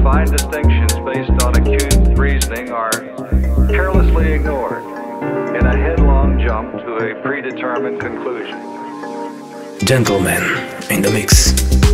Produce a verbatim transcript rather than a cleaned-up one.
fine distinctions based on acute reasoning are carelessly ignored in a headlong jump to a predetermined conclusion. Gentleman in the mix.